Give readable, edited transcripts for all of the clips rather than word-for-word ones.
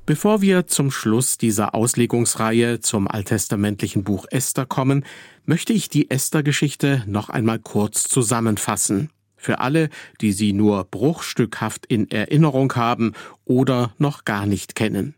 Bevor wir zum Schluss dieser Auslegungsreihe zum alttestamentlichen Buch Esther kommen, möchte ich die Esther-Geschichte noch einmal kurz zusammenfassen. Für alle, die sie nur bruchstückhaft in Erinnerung haben oder noch gar nicht kennen.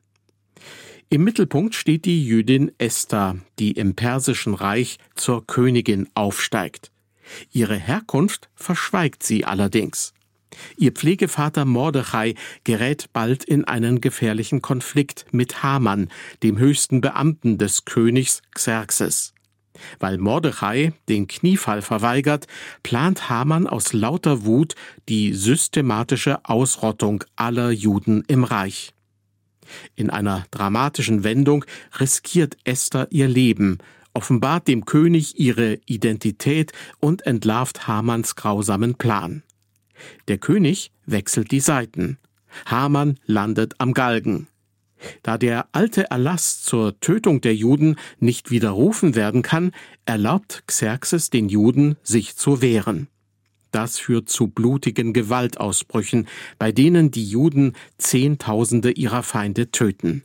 Im Mittelpunkt steht die Jüdin Esther, die im Persischen Reich zur Königin aufsteigt. Ihre Herkunft verschweigt sie allerdings. Ihr Pflegevater Mordechai gerät bald in einen gefährlichen Konflikt mit Haman, dem höchsten Beamten des Königs Xerxes. Weil Mordechai den Kniefall verweigert, plant Haman aus lauter Wut die systematische Ausrottung aller Juden im Reich. In einer dramatischen Wendung riskiert Esther ihr Leben, offenbart dem König ihre Identität und entlarvt Hamans grausamen Plan. Der König wechselt die Seiten. Haman landet am Galgen. Da der alte Erlass zur Tötung der Juden nicht widerrufen werden kann, erlaubt Xerxes den Juden, sich zu wehren. Das führt zu blutigen Gewaltausbrüchen, bei denen die Juden Zehntausende ihrer Feinde töten.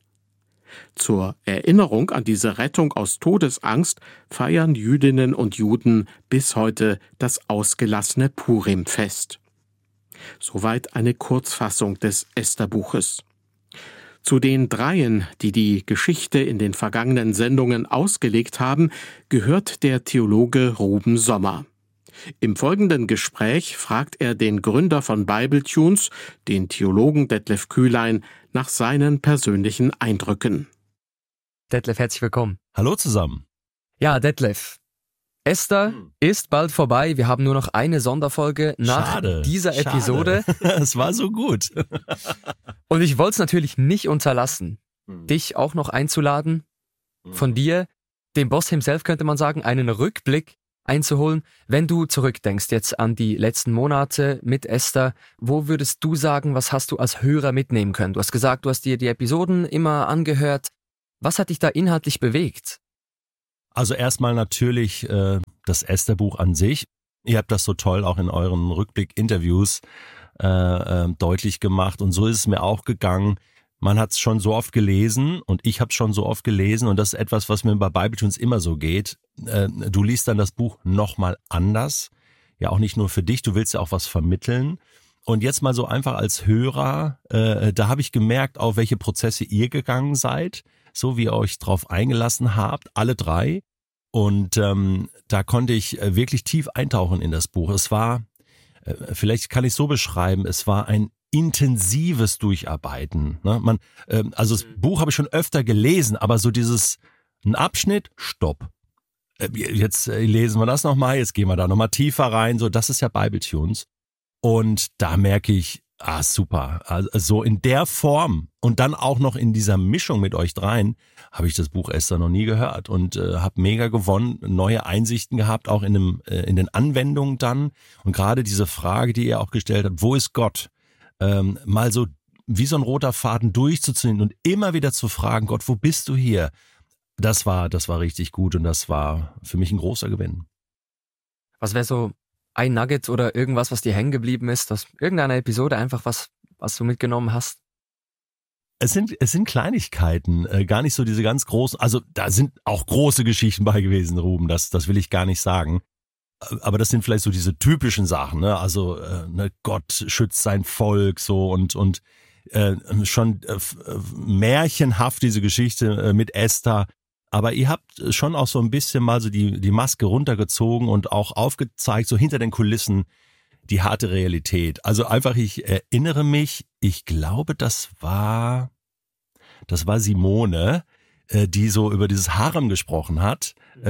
Zur Erinnerung an diese Rettung aus Todesangst feiern Jüdinnen und Juden bis heute das ausgelassene Purim-Fest. Soweit eine Kurzfassung des Esther-Buches. Zu den Dreien, die die Geschichte in den vergangenen Sendungen ausgelegt haben, gehört der Theologe Ruben Sommer. Im folgenden Gespräch fragt er den Gründer von Bibletunes, den Theologen Detlef Kühlein, nach seinen persönlichen Eindrücken. Detlef, herzlich willkommen. Hallo zusammen. Ja, Detlef, Esther ist bald vorbei. Wir haben nur noch eine Sonderfolge nach dieser Episode. Es war so gut. Und ich wollte es natürlich nicht unterlassen, dich auch noch einzuladen, von dir, dem Boss himself könnte man sagen, einen Rückblick einzuholen. Wenn du zurückdenkst jetzt an die letzten Monate mit Esther, wo würdest du sagen, was hast du als Hörer mitnehmen können? Du hast gesagt, du hast dir die Episoden immer angehört. Was hat dich da inhaltlich bewegt? Also erstmal natürlich das Esther-Buch an sich. Ihr habt das so toll auch in euren Rückblick-Interviews deutlich gemacht und so ist es mir auch gegangen. Man hat es schon so oft gelesen und ich habe es schon so oft gelesen und das ist etwas, was mir bei Bibletunes immer so geht. Du liest dann das Buch nochmal anders, ja auch nicht nur für dich, du willst ja auch was vermitteln. Und jetzt mal so einfach als Hörer, da habe ich gemerkt, auf welche Prozesse ihr gegangen seid, so wie ihr euch drauf eingelassen habt, alle drei. Und da konnte ich wirklich tief eintauchen in das Buch. Es war, vielleicht kann ich es so beschreiben, es war ein intensives Durcharbeiten. Ne? Also das Buch habe ich schon öfter gelesen, aber so ein Abschnitt, Stopp. Jetzt lesen wir das nochmal, jetzt gehen wir da nochmal tiefer rein. So, das ist ja Bibletunes. Und da merke ich, super. Also so in der Form und dann auch noch in dieser Mischung mit euch dreien habe ich das Buch Esther noch nie gehört und habe mega gewonnen, neue Einsichten gehabt, auch in den Anwendungen dann. Und gerade diese Frage, die ihr auch gestellt habt, wo ist Gott? Mal so wie so ein roter Faden durchzuziehen und immer wieder zu fragen, Gott, wo bist du hier? Das war richtig gut und das war für mich ein großer Gewinn. Was wäre so ein Nugget oder irgendwas, was dir hängen geblieben ist, aus irgendeiner Episode einfach was du mitgenommen hast? Es sind Kleinigkeiten, gar nicht so diese ganz großen, also da sind auch große Geschichten bei gewesen, Ruben, das will ich gar nicht sagen. Aber das sind vielleicht so diese typischen Sachen, ne? Also Gott schützt sein Volk so und schon märchenhaft diese Geschichte mit Esther. Aber ihr habt schon auch so ein bisschen mal so die Maske runtergezogen und auch aufgezeigt, so hinter den Kulissen, die harte Realität. Also einfach, ich erinnere mich, ich glaube, das war Simone, die so über dieses Harem gesprochen hat.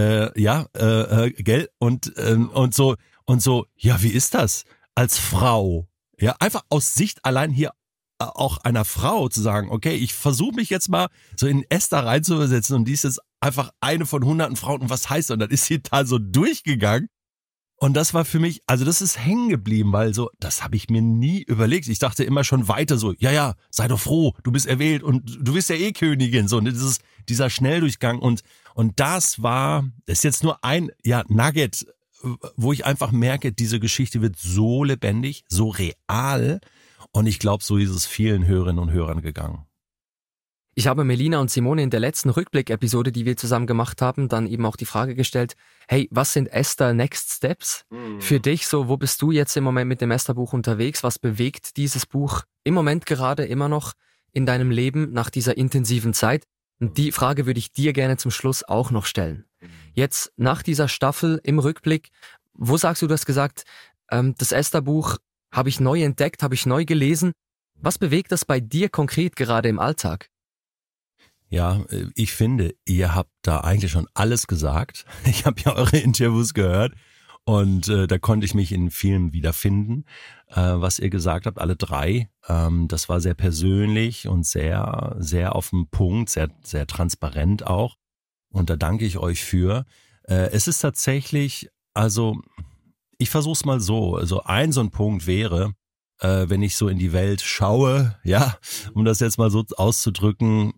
Gell? Und so, ja, wie ist das als Frau? Ja, einfach aus Sicht allein hier auch einer Frau zu sagen, okay, ich versuche mich jetzt mal so in Esther reinzuversetzen und die ist jetzt einfach eine von hunderten Frauen und was heißt das? Und dann ist sie da so durchgegangen und das war für mich, also das ist hängen geblieben, weil so, das habe ich mir nie überlegt. Ich dachte immer schon weiter so, ja, sei doch froh, du bist erwählt und du bist ja eh Königin, so, dieser Schnelldurchgang und das ist jetzt nur ein, Nugget, wo ich einfach merke, diese Geschichte wird so lebendig, so real. Und ich glaube, so ist es vielen Hörerinnen und Hörern gegangen. Ich habe Melina und Simone in der letzten Rückblick-Episode, die wir zusammen gemacht haben, dann eben auch die Frage gestellt, hey, was sind Esther Next Steps für dich? So, wo bist du jetzt im Moment mit dem Esther-Buch unterwegs? Was bewegt dieses Buch im Moment gerade immer noch in deinem Leben nach dieser intensiven Zeit? Und die Frage würde ich dir gerne zum Schluss auch noch stellen. Jetzt nach dieser Staffel im Rückblick, wo sagst du, du hast gesagt, das Esther-Buch habe ich neu entdeckt, habe ich neu gelesen. Was bewegt das bei dir konkret gerade im Alltag? Ja, ich finde, ihr habt da eigentlich schon alles gesagt. Ich habe ja eure Interviews gehört und da konnte ich mich in vielen wiederfinden, was ihr gesagt habt, alle drei. Das war sehr persönlich und sehr, sehr auf den Punkt, sehr, sehr transparent auch. Und da danke ich euch für. Es ist tatsächlich, also ich versuch's mal so. Also so ein Punkt wäre, wenn ich so in die Welt schaue, ja, um das jetzt mal so auszudrücken,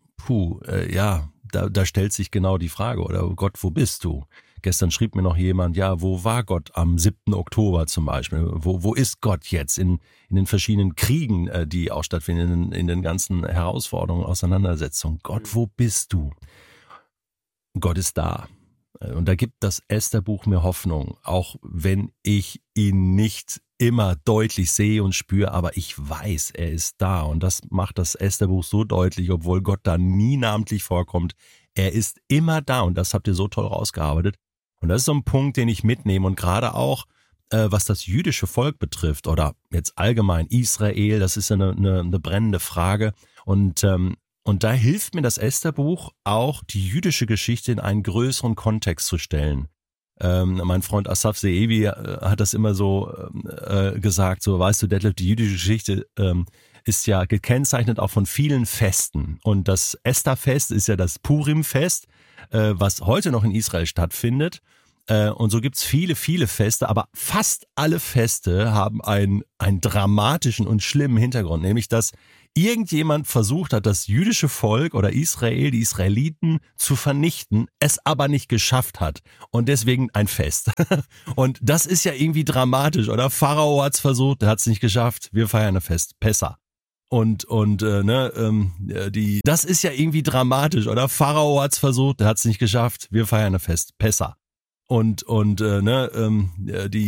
da stellt sich genau die Frage, oder Gott, wo bist du? Gestern schrieb mir noch jemand, ja, wo war Gott am 7. Oktober zum Beispiel? Wo ist Gott jetzt in den verschiedenen Kriegen, die auch stattfinden, in den ganzen Herausforderungen, Auseinandersetzungen? Gott, wo bist du? Gott ist da. Und da gibt das Esther-Buch mir Hoffnung, auch wenn ich ihn nicht immer deutlich sehe und spüre, aber ich weiß, er ist da. Und das macht das Esther-Buch so deutlich, obwohl Gott da nie namentlich vorkommt. Er ist immer da und das habt ihr so toll rausgearbeitet. Und das ist so ein Punkt, den ich mitnehme und gerade auch, was das jüdische Volk betrifft oder jetzt allgemein Israel, das ist ja eine brennende Frage. Und da hilft mir das Esther-Buch auch, die jüdische Geschichte in einen größeren Kontext zu stellen. Mein Freund Asaf Seevi hat das immer so gesagt, so weißt du, Detlef, die jüdische Geschichte ist ja gekennzeichnet auch von vielen Festen. Und das Esther-Fest ist ja das Purim-Fest, was heute noch in Israel stattfindet. Und so gibt's viele, viele Feste, aber fast alle Feste haben einen dramatischen und schlimmen Hintergrund, nämlich dass irgendjemand versucht hat, das jüdische Volk oder Israel, die Israeliten zu vernichten, es aber nicht geschafft hat und deswegen ein Fest. Und das ist ja irgendwie dramatisch, oder? Pharao hat's versucht, der hat's nicht geschafft, wir feiern ein Fest, Pessach. Das ist ja irgendwie dramatisch, oder? Pharao hat's versucht, der hat's nicht geschafft, wir feiern ein Fest, Pessach.